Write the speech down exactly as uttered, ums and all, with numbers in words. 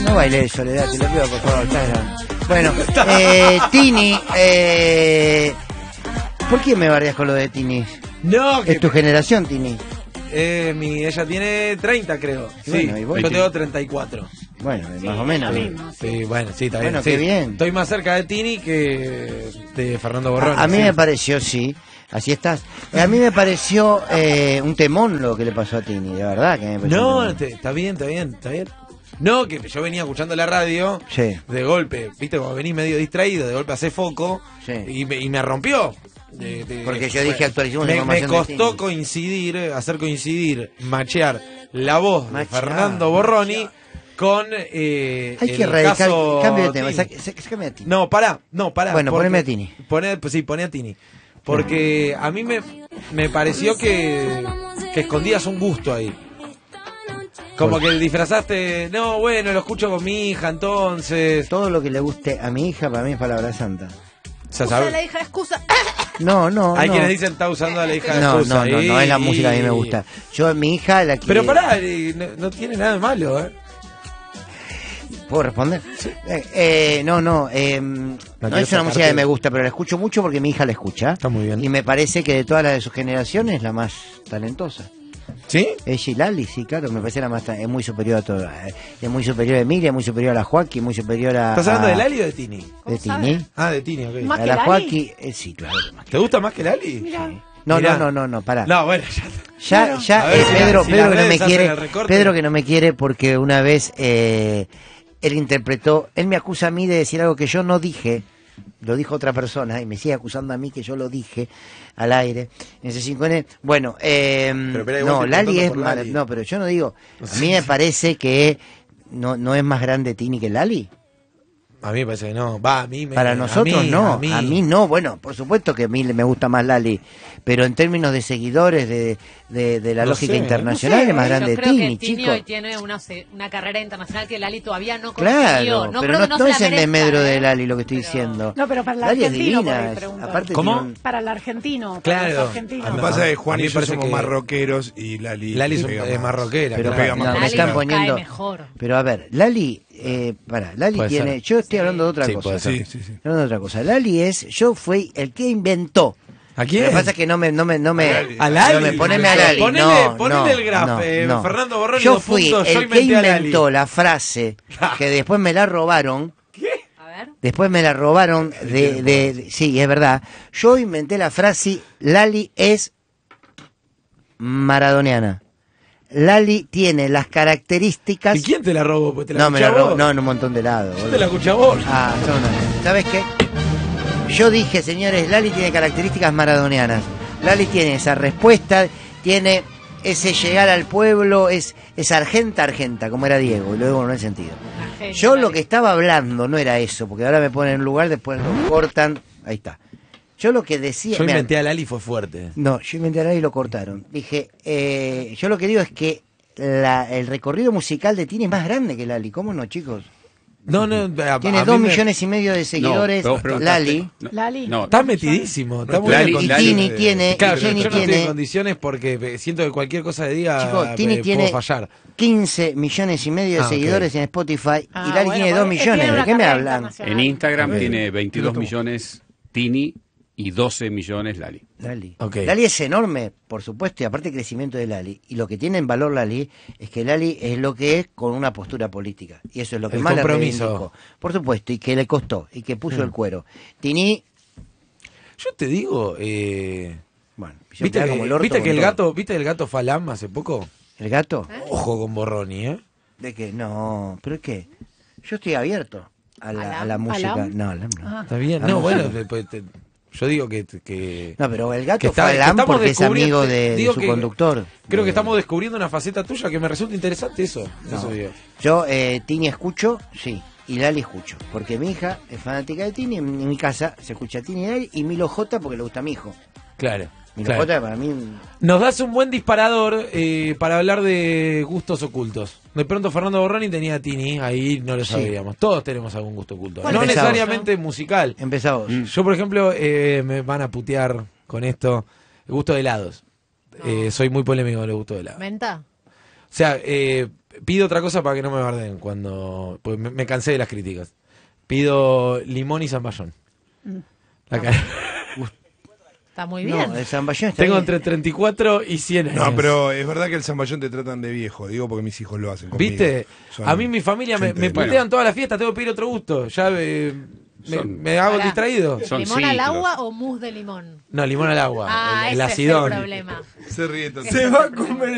No baile Soledad, te lo pido por favor. Bueno, eh, Tini, eh, ¿por qué me bardeas con lo de Tini? No, que... Es tu generación, Tini. Eh, mi, ella tiene treinta, creo. Sí, bueno, ¿y vos? yo tengo treinta y cuatro. Bueno, Sí, más o menos. sí. Sí, bueno, sí, está bien. Bueno, sí. qué bien. Estoy más cerca de Tini que de Fernando Borroni. A, a mí sí. me pareció, sí, así estás. A mí me pareció eh, un temón lo que le pasó a Tini, de verdad que me pareció un No, temón. te- está bien, está bien, está bien. No, que yo venía escuchando la radio, Sí. de golpe, viste, como vení medio distraído, de golpe hace foco, Sí. y, me, y me rompió. De- de- Porque yo dije, actualicemos la me, me información de costó Tini. coincidir, hacer coincidir, machear la voz Machear, de Fernando Borroni con eh, Hay que el erradicar, caso cambio de tema, Tini. saque- saque- sácame a Tini. No, pará, no, pará. Bueno, porque- poneme a Tini. Poné, pues sí, poné a Tini. Porque a mí me, me pareció que, que escondías un gusto ahí. Como que disfrazaste, no, bueno, lo escucho con mi hija, entonces... Todo lo que le guste a mi hija para mí es palabra santa. Ya Usa sabes. la hija de excusa. No, no, Hay no. quienes dicen está usando a la hija de No, excusa. no, no, no es la música que a mí me Y- gusta. Yo, mi hija, la que... Pero pará, eh, no, no tiene nada de malo, ¿eh? ¿Puedo responder? Eh, eh, no, no, eh, no quiero es una sacarte- música que me gusta, pero la escucho mucho porque mi hija la escucha. Está muy bien. Y me parece que de todas las de sus generaciones, la más talentosa. ¿Sí? Ella y Lali, sí, claro, me parece la más ta- es muy superior a todas. Es muy superior a Emilia, es muy superior a la Joaquín, muy superior a... ¿Estás hablando a- de Lali o de Tini? De ¿Cómo Tini. Ah, de Tini, ok. Más A que la Lali. Joaquín, eh, sí, claro. más que- ¿Te gusta más que Lali? Mira. No, Mirá. no, no, no, no, pará. No, bueno, ya. Ya, ya, A ver eh, si la- Pedro, si Pedro las que no me redes hacen quiere, el recorte. Pedro que no me quiere porque una vez eh, él interpretó, él me acusa a mí de decir algo que yo no dije, lo dijo otra persona y me sigue acusando a mí que yo lo dije al aire. En ese cinco N, bueno, eh, Pero espera, igual no, estoy Lali preguntando es por mara- Lali. no, pero yo no digo, a mí me parece que no, no es más grande Tini que Lali. A mí me parece que no. Va, a mí me... Para a nosotros mí, no, A mí, a mí no, bueno, por supuesto que a mí me gusta más Lali, pero en términos de seguidores, de, de, de la No lógica sé, internacional, No sé, es más yo grande creo Tini, que Tini chicos. hoy tiene una, se- una carrera internacional que Lali todavía no consiguió. Claro, no pero creo no, que no, no se es la el merezca, desmedro de ¿eh? Lali lo que estoy Pero- diciendo. No, pero para el Lali es argentino, por divina, ahí es- preguntan. aparte ¿Cómo? tiene un- Para el argentino, para Claro. los argentinos. Lo que Ah, pasa es que a Juan mí y me yo parece somos que- más rockeros y Lali, Lali es, un- pega es más rockera. Pero, Le claro. pega más no, me Lali están nos poniendo, cae mejor. pero a ver, Lali, eh, para, Lali Puede tiene, ser. yo estoy hablando de otra Sí, cosa. puede ser. Sí, sí, sí. Estoy hablando de otra cosa. Lali es, yo fui el que inventó. ¿A quién? Lo que pasa es que no me, no me, no me, A Lali. A Lali. no me- poneme a Lali, Ponele, no, ponele no, el graf, no, eh, no. Fernando Borroni, Yo dos fui puntos, yo el que inventé a Lali. inventó la frase que después me la robaron. A ver. Después me la robaron de, de, de- sí, es verdad. Yo inventé la frase Lali es maradoniana. Lali tiene las características. ¿Y quién te la robó? Pues te la No, me la escuché a robó, vos. no, en un montón de lados. Yo boludo. te la escuché a vos. Ah, yo no. ¿Sabes qué? Yo dije, señores, Lali tiene características maradonianas. Lali tiene esa respuesta, tiene ese llegar al pueblo, es, es argenta, argenta, como era Diego, y luego no en sentido. Una genia, Yo lo Lali. que estaba hablando no era eso, porque ahora me ponen en un lugar, después lo cortan, ahí está. Yo lo que decía... Yo mirá, inventé a Lali fue fuerte. no, yo inventé a Lali y lo cortaron. Dije, eh, yo lo que digo es que la- el recorrido musical de Tini es más grande que Lali, ¿cómo no, chicos? No, no, a- Tiene a dos mí me- millones y medio de seguidores, No, vos preguntaste- Lali. no, Lali. No, Está metidísimo, está muy Lali- bien. Y con- Tini eh, tiene, Claro, y yo, Tini yo no estoy en tiene, condiciones porque eh, siento que cualquier cosa que diga chicos, eh, Tini puedo tiene fallar. quince millones y medio de Ah, ok. seguidores en Spotify Ah, y Lali bueno, tiene bueno, dos él millones. tiene ¿De una qué me carrera hablan? internacional. en Instagram Ok. tiene veintidós millones Tini y doce millones Lali. Lali. Ok. Lali es enorme, por supuesto, y aparte el crecimiento de Lali. Y lo que tiene en valor Lali es que Lali es lo que es con una postura política. Y eso es lo que El más le compromiso. reivindicó. Por supuesto, y que le costó, y que puso Mm. el cuero. Tini, Yo te digo, eh, bueno, yo ¿viste, quedaba que, como el orto ¿viste con que el todo. gato, viste el gato Falam hace poco? ¿El gato? Ojo con Borroni, ¿eh? ¿De qué? No, ¿pero qué? Yo estoy abierto a la, ¿Alam? a la música. ¿Alam? No, Alam no. Ah. Está bien. Ah, No, no, bueno, sí. te- te- te- yo digo que, que No, pero el gato Que está- fue que Alam estamos porque es descubriendo- amigo de, de digo su que- conductor. creo que De- estamos descubriendo una faceta tuya que me resulta interesante eso. No. Eso digo. Yo, eh, Tini escucho, sí, y Lali escucho, porque mi hija es fanática de Tini, en, en mi casa se escucha Tini y Lali, y Milo J porque le gusta a mi hijo. Claro. Milo claro. J para mí... Nos das un buen disparador eh, para hablar de gustos ocultos. De pronto Fernando Borroni tenía a Tini, ahí no lo Sí. sabíamos. Todos tenemos algún gusto oculto. Bueno, No empezamos. necesariamente musical. Empezá vos. Yo, por ejemplo, eh, me van a putear con esto. El gusto de helados. Eh, soy muy polémico con el gusto de helados. ¿Menta? sea, eh, pido otra cosa para que no me barden cuando... Pues me, me cansé de las críticas. Pido limón y zamballón. Mm. La cara. Está muy bien. No, el zamballón está Tengo bien. entre treinta y cuatro y cien años. No, pero es verdad que el zamballón te tratan de viejo, digo porque mis hijos lo hacen conmigo. ¿Viste? Son A mí mi familia me, gente me de- putean Bueno. todas las fiestas, tengo que pedir otro gusto. Ya eh, me, Son- me hago Pará. distraído. Son ¿Limón al ciclos. agua o mousse de limón? No, limón al agua. Ah, el, el ese acidón. es el problema. Se ríe todo. Se va a comer